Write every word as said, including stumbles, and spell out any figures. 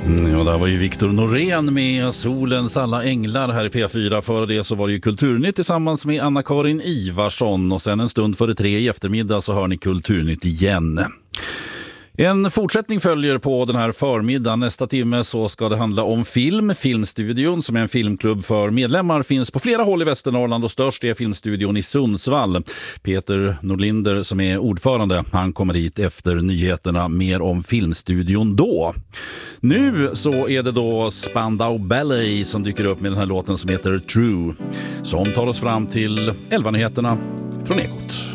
Ja, det var ju Viktor Norén med Solens alla änglar här i P fyra. Före det så var det ju Kulturnytt tillsammans med Anna-Karin Ivarsson. Och sen en stund före tre i eftermiddag så hör ni Kulturnytt igen. En fortsättning följer på den här förmiddagen. Nästa timme så ska det handla om film. Filmstudion, som är en filmklubb för medlemmar, finns på flera håll i Västernorrland och störst är Filmstudion i Sundsvall. Peter Norlinder, som är ordförande, han kommer hit efter nyheterna. Mer om Filmstudion då. Nu så är det då Spandau Ballet som dyker upp med den här låten som heter True, som tar oss fram till elva nyheterna från Ekot.